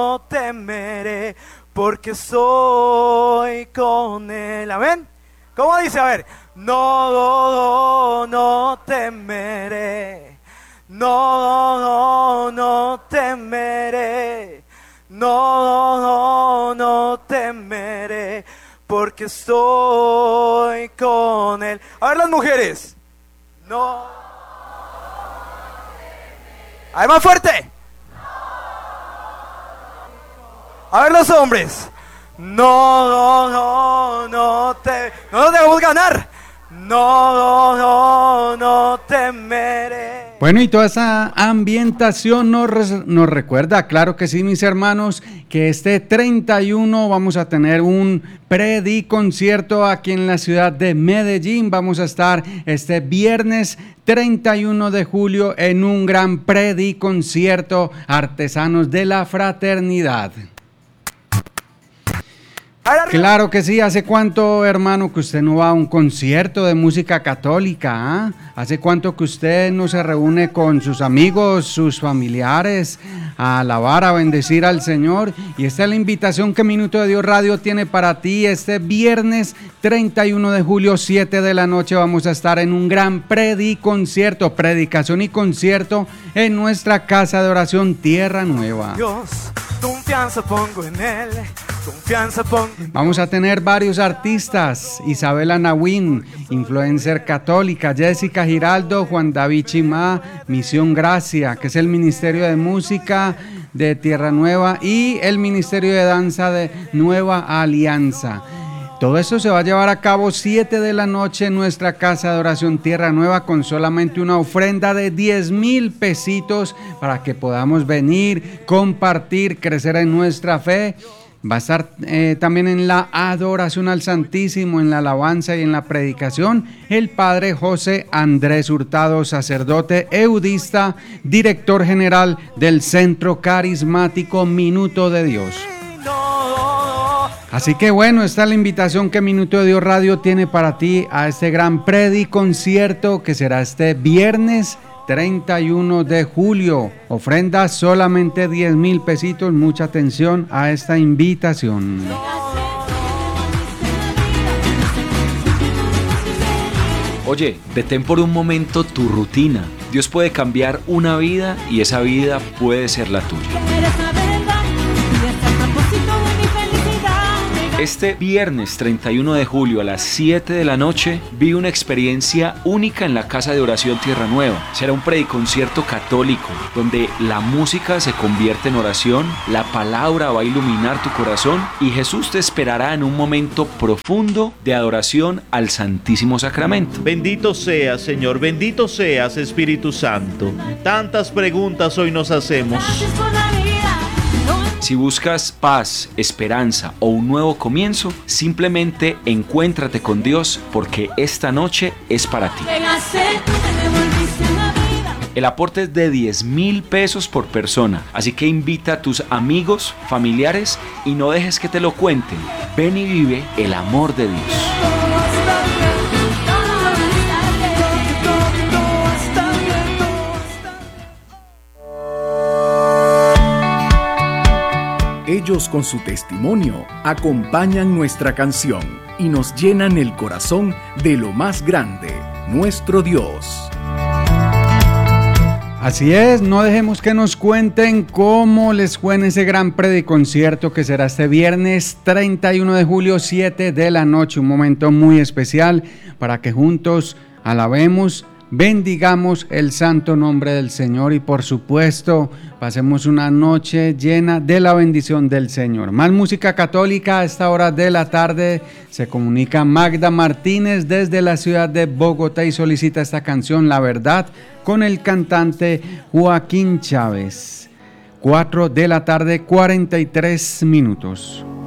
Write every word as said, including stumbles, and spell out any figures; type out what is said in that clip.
no temeré, porque estoy con él. Amén. ¿Cómo dice? A ver. No, no, no temeré. No, no, no temeré. No, no, no temeré, porque estoy con él. A ver las mujeres. No. A ver, más fuerte. A ver los hombres. No, no, no, no te, no nos debemos ganar. No, no, no, no temeré. Bueno, y toda esa ambientación nos, res, nos recuerda, claro que sí, mis hermanos, que este treinta y uno vamos a tener un prediconcierto aquí en la ciudad de Medellín. Vamos a estar este viernes treinta y uno de julio en un gran prediconcierto, Artesanos de la Fraternidad. Claro que sí. ¿Hace cuánto, hermano, que usted no va a un concierto de música católica? ¿Ah? ¿Hace cuánto que usted no se reúne con sus amigos, sus familiares, a alabar, a bendecir al Señor? Y esta es la invitación que Minuto de Dios Radio tiene para ti. Este viernes treinta y uno de julio, siete de la noche, vamos a estar en un gran prediconcierto, predicación y concierto en nuestra casa de oración Tierra Nueva. Dios, confianza pongo en él. Confianza pongo. Vamos a tener varios artistas: Isabela Nawin, influencer católica, Jessica Giraldo, Juan David Chimá, Misión Gracia, que es el Ministerio de Música de Tierra Nueva, y el Ministerio de Danza de Nueva Alianza. Todo esto se va a llevar a cabo siete de la noche en nuestra casa de oración Tierra Nueva, con solamente una ofrenda de diez mil pesitos para que podamos venir, compartir, crecer en nuestra fe. Va a estar eh, también en la adoración al Santísimo, en la alabanza y en la predicación, el Padre José Andrés Hurtado, sacerdote eudista, director general del Centro Carismático Minuto de Dios. Así que bueno, esta es la invitación que Minuto de Dios Radio tiene para ti a este gran prediconcierto que será este viernes treinta y uno de julio. Ofrenda solamente diez mil pesitos. Mucha atención a esta invitación. Oye, detén por un momento tu rutina. Dios puede cambiar una vida y esa vida puede ser la tuya. Este viernes treinta y uno de julio a las siete de la noche vi una experiencia única en la Casa de Oración Tierra Nueva. Será un prediconcierto católico donde la música se convierte en oración, la palabra va a iluminar tu corazón y Jesús te esperará en un momento profundo de adoración al Santísimo Sacramento. Bendito seas, Señor, bendito seas, Espíritu Santo. Tantas preguntas hoy nos hacemos. Si buscas paz, esperanza o un nuevo comienzo, simplemente encuéntrate con Dios porque esta noche es para ti. El aporte es de diez mil pesos por persona, así que invita a tus amigos, familiares y no dejes que te lo cuenten. Ven y vive el amor de Dios. Ellos con su testimonio acompañan nuestra canción y nos llenan el corazón de lo más grande, nuestro Dios. Así es, no dejemos que nos cuenten cómo les fue en ese gran prediconcierto que será este viernes treinta y uno de julio, siete de la noche, un momento muy especial para que juntos alabemos, bendigamos el santo nombre del Señor y por supuesto pasemos una noche llena de la bendición del Señor. Más música católica a esta hora de la tarde. Se comunica Magda Martínez desde la ciudad de Bogotá y solicita esta canción La Verdad con el cantante Joaquín Chávez. cuatro de la tarde, cuarenta y tres minutos.